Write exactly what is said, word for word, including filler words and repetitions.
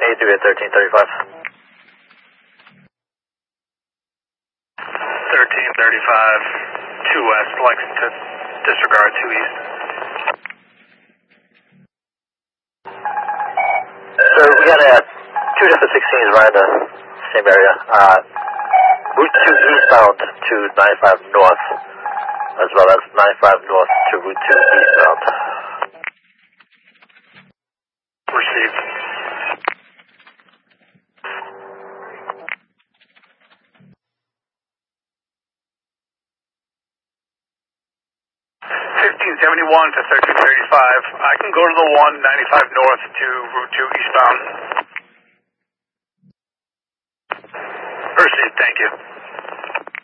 eight three eight, thirteen thirty-five. thirteen thirty-five, two west, Lexington, disregard two east. So we got uh, two different sixteens right in the same area. Uh, Route two eastbound to ninety-five north, as well as ninety-five north to Route two eastbound. Received. fifteen seventy-one to thirteen thirty-five. I can go to the one, ninety-five north to Route two eastbound. Received, thank you.